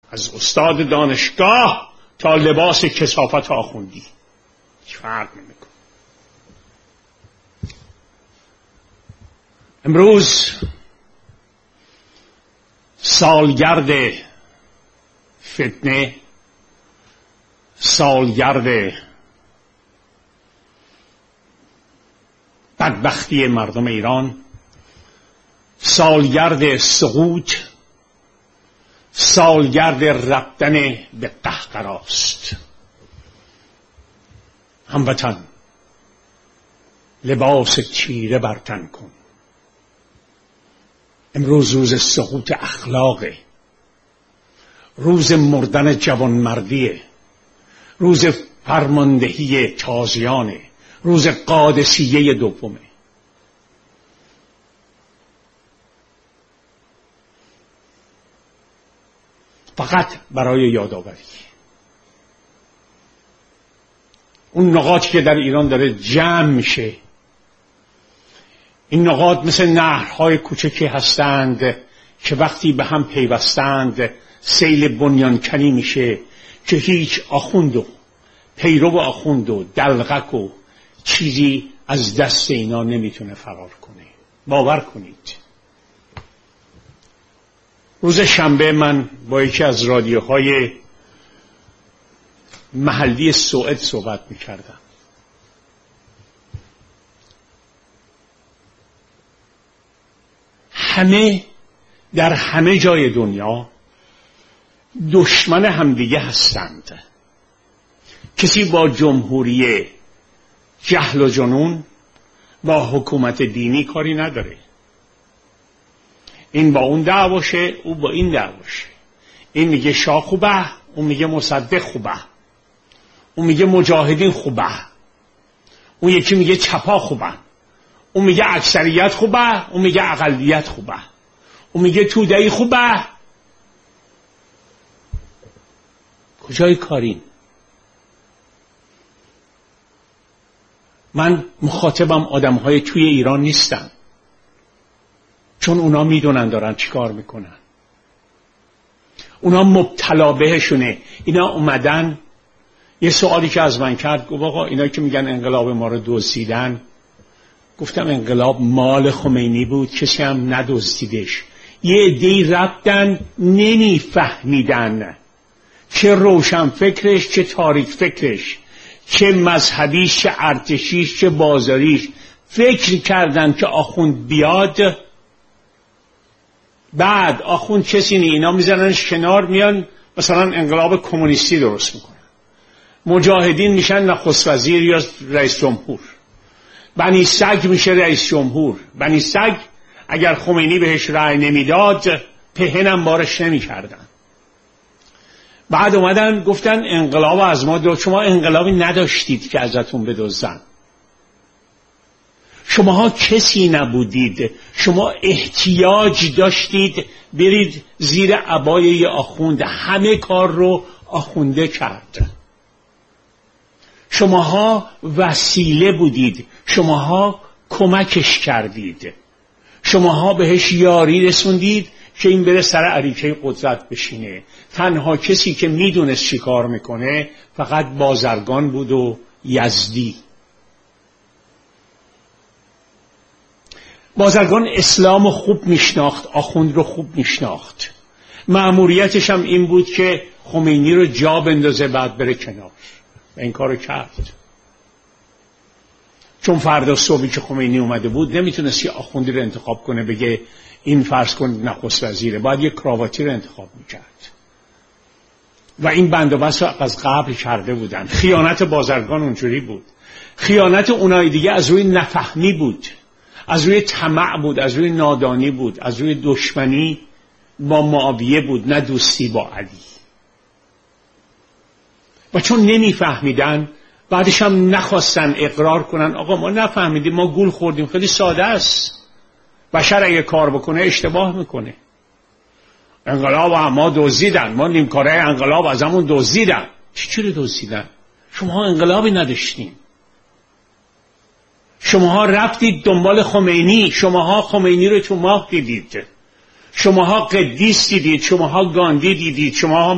از استاد دانشگاه تا لباس کثافت آخوندی هیچ فرق نمیکنه. امروز سالگرد فتنه، سالگرد بدبختی مردم ایران، سالگرد سقوط، سالگرد رفتن به قهقراست. هموطن، لباس تیره بر تن کن. امروز روز سقوط اخلاقه، روز مردن جوانمردیه، روز فرماندهی تازیانه، روز قادسیه دومه. فقط برای یادآوری اون نقاطی که در ایران داره جمع میشه، این نقاط مثل نهرهای کوچکی هستند که وقتی به هم پیوستند سیل بنیانکنی میشه که هیچ آخوند و پیرو آخوند و دلغک و چیزی از دست اینا نمیتونه فرار کنه. باور کنید. روز شنبه من با یکی از رادیوهای محلی سوئد صحبت میکردم. همه در همه جای دنیا دشمن همدیگه هستند. کسی با جمهوری جهل و جنون، با حکومت دینی کاری نداره. این با اون دعواشه، او با این دعواشه. این میگه شاه خوبه، اون میگه مصدق خوبه، اون میگه مجاهدین خوبه، اون یکی میگه چپا خوبه، اون میگه اکثریت خوبه، اون میگه اقلیت خوبه، اون میگه توده‌ای خوبه. کجای کارین؟ من مخاطبم آدمهای توی ایران نیستن، چون اونا میدونن دارن چیکار میکنن. اونا مبتلا بهشونه. اینا اومدن. یه سوالی که از من کرد، گفت آقا اینا که میگن انقلاب ما رو دزدیدن، گفتم انقلاب مال خمینی بود، کسی هم ندزدیدش. یه عده‌ای رفتن نمیفهمیدن چه روشن فکرش، چه تاریک فکرش، چه مذهبیش، چه ارتشیش، چه بازاریش، فکر کردن که آخوند بیاد. بعد آخوند کسی نه، اینا میزننش کنار، میان مثلا انقلاب کمونیستی درست میکنن. مجاهدین میشن نخست وزیر یا رئیس جمهور. بنی سگ میشه رئیس جمهور. بنی سگ اگر خمینی بهش رأی نمیداد پهنم بارش نمیکردن. بعد اومدن گفتن انقلاب از ما شما انقلابی نداشتید که ازتون بدزدن. شماها کسی نبودید، شما احتیاج داشتید برید زیر عبایه آخوند. همه کار رو آخونده کرد. شماها وسیله بودید، شماها کمکش کردید، شماها بهش یاری رسوندید که این بره سر اریکه قدرت بشینه. تنها کسی که میدونست چی کار میکنه فقط بازرگان بود و یزدی. بازرگان اسلام خوب میشناخت، آخوند رو خوب میشناخت. مأموریتش هم این بود که خمینی رو جا بندازه بعد بره کنار. و این کارو کرد. چون فردا صبحی که خمینی اومده بود نمیتونست یه آخوندی رو انتخاب کنه بگه این فرض کن نخست وزیره، باید یه کراواتی رو انتخاب میکرد. و این بندوبست رو از قبل کرده بودن. خیانت بازرگان اونجوری بود. خیانت اونای دیگه از روی نفهمی بود، از روی طمع بود، از روی نادانی بود، از روی دشمنی با معاویه بود، نه دوستی با علی. و چون نمیفهمیدن بعدش هم نخواستن اقرار کنن آقا ما نفهمیدیم، ما گول خوردیم. خیلی ساده است. بشر اگه کار بکنه اشتباه میکنه. انقلاب ما دزدیدن، ما نیمکاره انقلاب از همون دزدیدن. چی دزدیدن؟ شما انقلابی نداشتین. شماها رفتید دنبال خمینی، شماها خمینی رو تو ماه دیدید، شماها قدیس دیدید، شماها گاندی دیدید، شماها